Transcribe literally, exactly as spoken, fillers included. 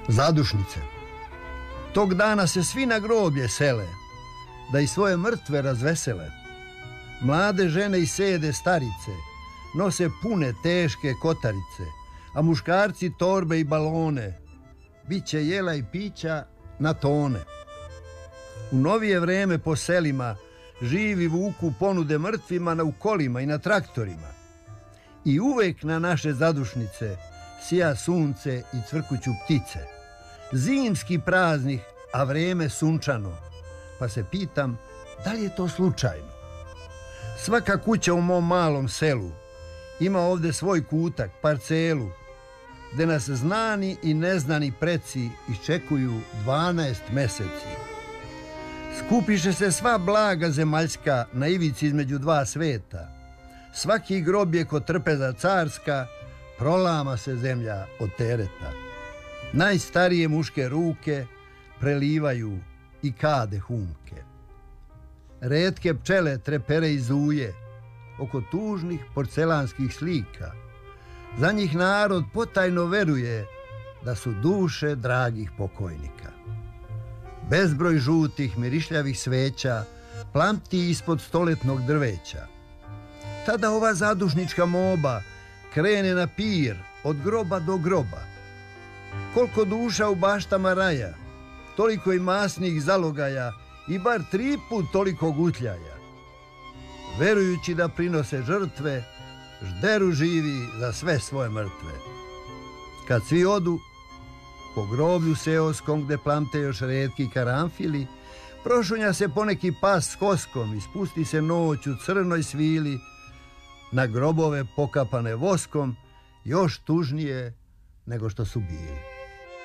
Zadušnice. Tog dana se svi na groblje sele, da i svoje mrtve razvesele. Mlade žene i sede starice nose pune teške kotarice, a muškarci torbe i balone. Biće jela i pića na tone. U novije vreme po selima živi vuku ponude mrtvima na ukolima i na traktorima. I uvek na naše zadušnice sija sunce i cvrkuću ptice. Zimski praznik, a vreme sunčano, pa se pitam da li je to slučajno. Svaka kuća u mom malom selu ima ovde svoj kutak, parcelu, gde nas znani i neznani preci iščekuju dvanaest meseci. Skupiše se sva blaga zemaljska na ivici između dva sveta. Svaki grob je ko trpeza carska, prolama se zemlja od tereta. Najstarije muške ruke prelivaju i kade humke. Retke pčele trepere i zuje oko tužnih porcelanskih slika. Za njih narod potajno veruje da su duše dragih pokojnika. Bezbroj žutih mirišljavih sveća plamti ispod stoletnog drveća. Tada ova zadušnička moba krene na pir od groba do groba. Koliko duša u baštama raja, toliko i masnih zalogaja i bar tri put toliko gutljaja. Verujući da prinose žrtve, žderu živi za sve svoje mrtve. Kad svi odu, po groblju seoskom gde plamte još retki karanfili, prošunja se poneki pas s koskom i spusti se noć u crnoj svili na grobove pokapane voskom, još tužnije nego što su bili.